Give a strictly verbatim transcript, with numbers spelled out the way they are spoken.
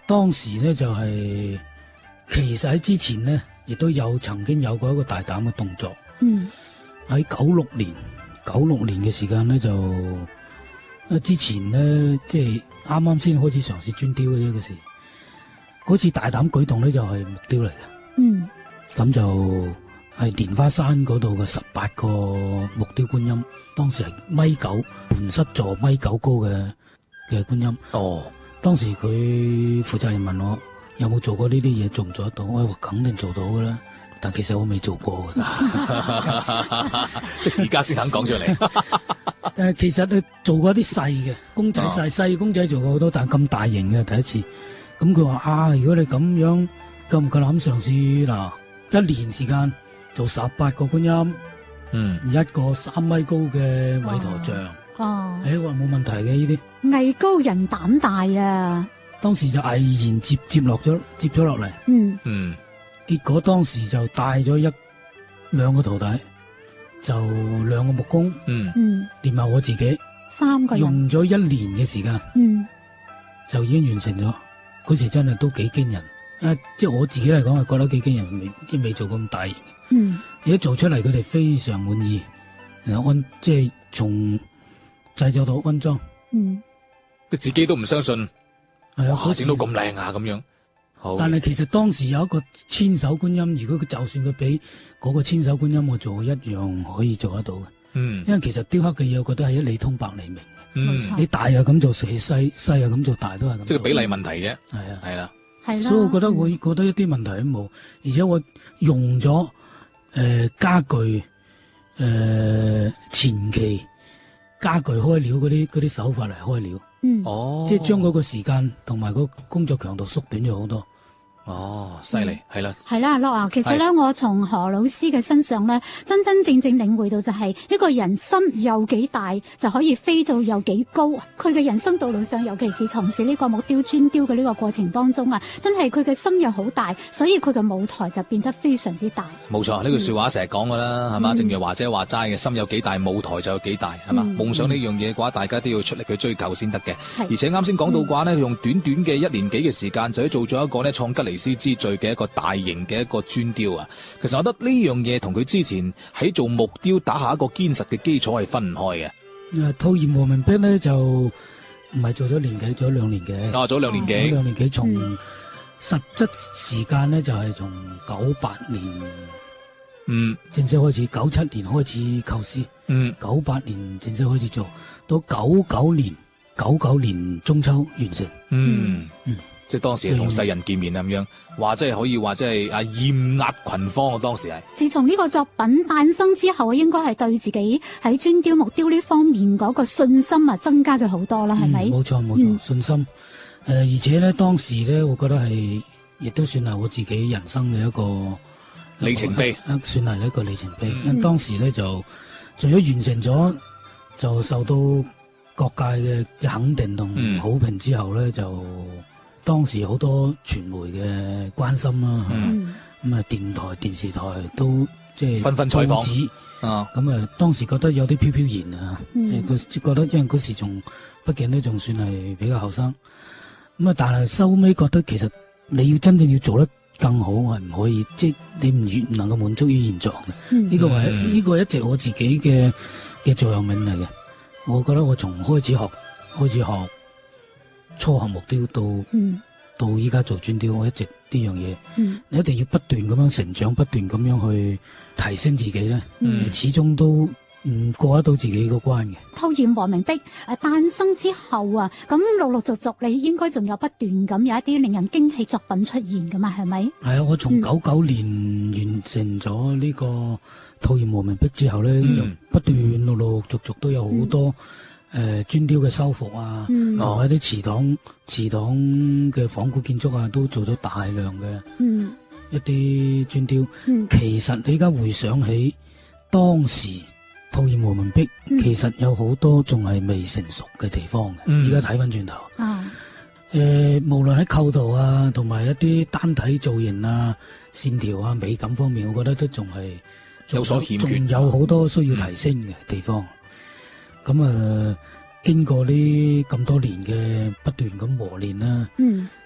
當時咧就係、是、其實喺之前咧，亦都有曾經有過一個大膽嘅動作。 嗯， 喺九六年，九六年嘅時間咧就，誒之前咧即係啱啱先開始嘗試磚雕嘅啫嗰時，嗰次大膽舉動咧就係木雕嚟嘅。 嗯， 咁就係蓮花山嗰度嘅十八個木雕觀音，當時係米九盤膝座米九高嘅嘅觀音。 哦，當時佢負責人問我有冇做過呢啲嘢，做唔做得到？我話肯定做到㗎啦，但其實我未做過嘅。 即係而家先肯講出嚟。 誒，其實咧做過啲細嘅公仔，細細公仔做過好多，但咁大型嘅第一次。咁佢話啊，如果你咁樣夠唔夠膽嘗試嗱？一年時間做十八個觀音， 嗯， 一個三米高嘅韋陀像。 哦， 誒，話冇問題嘅呢啲。 藝高人膽大啊！ 當時就毅然接接落咗，接咗落嚟。 嗯嗯， 結果當時就帶咗一兩個徒弟，就兩個木工， 嗯嗯， 連埋我自己， 三個人用咗一年嘅時間， 嗯， 就已經完成咗。嗰時真係都幾驚人。誒，即係我自己嚟講，係覺得幾驚人，未即係未做過咁大型。 嗯， 而家做出嚟，佢哋非常滿意。然後安即係從製作到安裝， 嗯， 佢自己都唔相信， 係啊， 哇，整到咁靚啊咁樣。好， 但係其實當時有一個千手觀音，如果佢就算佢俾嗰個千手觀音我做，一樣可以做得到嘅。 嗯， 因為其實雕刻嘅嘢，我覺得係一理通百理明。 嗯， 你大又咁做，細細細又咁做，大都係咁。 即係比例問題啫。 係啊， 係啦。 係啦， 所以我覺得我覺得一啲問題都冇，而且我用咗誒、呃、家具誒、呃、前期家具開料嗰啲嗰啲手法嚟開料， 嗯， 哦， 即係將嗰個時間同埋個工作強度縮短咗好多。 哦，犀利，係啦， 係啦，樂啊，其實咧，我從何老師嘅身上咧，真真正正領會到就係一個人心有幾大，就可以飛到有幾高。佢嘅人生道路上，尤其是從事呢個木雕磚雕嘅呢個過程當中啊，真係佢嘅心又好大，所以佢嘅舞台就變得非常之大。 冇錯，呢句說話成日講噶啦，係嘛？正如華姐話齋嘅，心有幾大，舞台就有幾大，係嘛？夢想呢樣嘢嘅話，大家都要出力去追求先得嘅。而且啱先講到嘅話呢，用短短嘅一年幾嘅時間，就做咗一個呢創吉尼斯之最嘅一個大型嘅一個磚雕啊！其實我覺得呢樣嘢同佢之前喺做木雕打下一個堅實嘅基礎係分唔開嘅。 誒，吐焰和明壁咧就唔係做咗年幾，做咗兩年嘅。 啊，早兩年幾， 做咗兩年幾，從實質時間咧就係從九八年， 嗯， 正式開始，九七年開始構思， 嗯， 九八年正式開始做，到九九年，九九年中秋完成。 嗯嗯。 即係當時係同世人見面咁樣，話即係可以話即係啊豔壓群芳啊！當時係。自從呢個作品誕生之後，應該係對自己喺磚雕木雕呢方面嗰個信心啊增加咗好多啦，係咪？ 冇錯冇錯，信心。誒、呃，而且咧當時咧，我覺得係亦都算係我自己人生嘅一個里程碑，算係一個里程碑。嗯、因為當時咧就除咗完成咗，就受到各界嘅肯定同好評之後咧、嗯、就。當時好多傳媒嘅關心啦，咁、嗯、啊電台、電視台都即係紛紛採訪啊，咁啊當時覺得有啲飄飄然啊，即係佢覺得因為嗰時仲畢竟都仲算係比較後生，咁啊但係收尾覺得其實你要真正要做得更好，我係唔可以，即係你唔越唔能夠滿足於現狀嘅，呢、嗯、個係呢、這個一直我自己嘅嘅座右銘嚟嘅。我覺得我從開始學開始學。初學木雕到、嗯、到依家做磚雕，我一直呢樣嘢，嗯、你一定要不斷咁樣成長，不斷咁樣去提升自己咧，嗯、始終都唔過得到自己個關嘅。吐焰和明壁誒誕生之後啊，咁陸陸續續你應該仲有不斷咁有一啲令人驚喜作品出現噶嘛，係咪？係啊，我從九九年完成咗呢個吐焰和明壁之後咧，嗯、就不斷陸陸續續都有好多。嗯誒，磚、呃、雕嘅修復啊，同埋啲祠堂、祠堂嘅仿古建築啊，都做咗大量嘅、嗯、一啲磚雕。嗯、其實你而家回想起當時吐焰和明壁，嗯、其實有好多仲係未成熟嘅地方嘅。而家睇翻轉頭，誒、啊呃，無論喺構圖啊，同埋一啲單體造型啊、線條啊、美感方面，我覺得都仲係有所欠缺，仲有好多需要提升嘅地方。嗯咁啊、呃，經過呢咁多年嘅不斷咁磨練啦，嗯，